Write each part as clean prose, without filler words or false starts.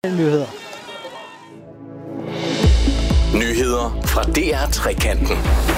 Nyheder. Nyheder fra DR Trekanten.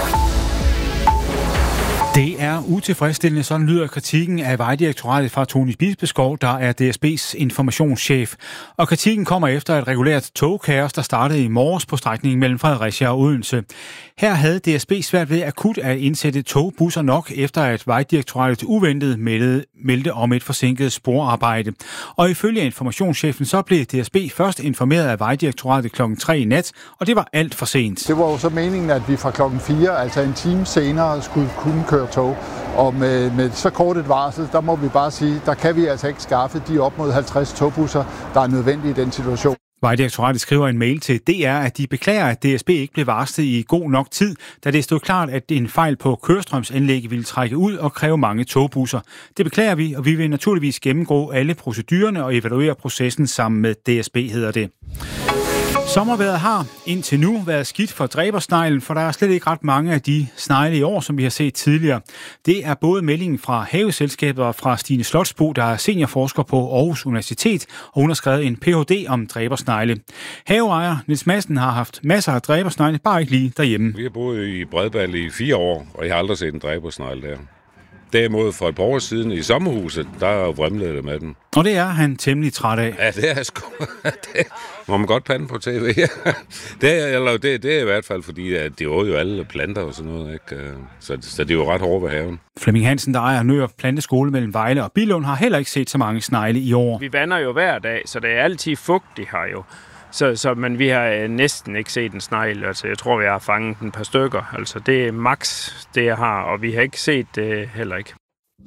Det er utilfredsstillende, sådan lyder kritikken af Vejdirektoratet fra Tony Bisbeskov, der er DSB's informationschef. Og kritikken kommer efter et regulært togkaos, der startede i morges på strækningen mellem Fredericia og Odense. Her havde DSB svært ved akut at indsætte togbusser nok, efter at Vejdirektoratet uventet meldte om et forsinket sporarbejde. Og ifølge informationschefen så blev DSB først informeret af Vejdirektoratet klokken 3 i nat, og det var alt for sent. Det var jo så meningen, at vi fra klokken 4, altså en time senere, skulle kunne køre tog. Og med så kort et varsel, der må vi bare sige, der kan vi altså ikke skaffe de op mod 50 togbusser, der er nødvendige i den situation. Vejdirektoratet skriver en mail til DR, at de beklager, at DSB ikke blev varslet i god nok tid, da det stod klart, at en fejl på kørestrømsanlægget ville trække ud og kræve mange togbusser. Det beklager vi, og vi vil naturligvis gennemgå alle procedurerne og evaluere processen sammen med DSB, hedder det. Sommervejret har indtil nu været skidt for dræbersneglen, for der er slet ikke ret mange af de snegle i år, som vi har set tidligere. Det er både meldingen fra Haveselskabet og fra Stine Slotsbo, der er seniorforsker på Aarhus Universitet, og hun har skrevet en Ph.D. om dræbersnegle. Haveejer Niels Madsen har haft masser af dræbersnegle, bare ikke lige derhjemme. Vi har boet i Bredballe i 4 år, og jeg har aldrig set en dræbersnegle der. Derimod for et par år siden i sommerhuset, der vrimlede det med den. Og det er han temmelig træt af. Ja, det er sgu. Det må man godt pande på tv. det er i hvert fald, fordi det åd jo alle planter og sådan noget, ikke? Så det er jo ret hårdt ved haven. Flemming Hansen, der ejer Nørup Planteskole mellem Vejle og Billund, har heller ikke set så mange snegle i år. Vi vander jo hver dag, så det er altid fugtigt her jo. Men vi har næsten ikke set en snegl. Altså, jeg tror, vi har fanget en par stykker. Altså, det er max, det jeg har, og vi har ikke set det heller ikke.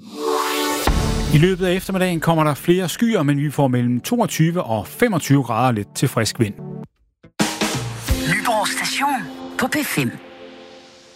I løbet af eftermiddagen kommer der flere skyer, men vi får mellem 22 og 25 grader lidt til frisk vind. Nyborg Station på P5.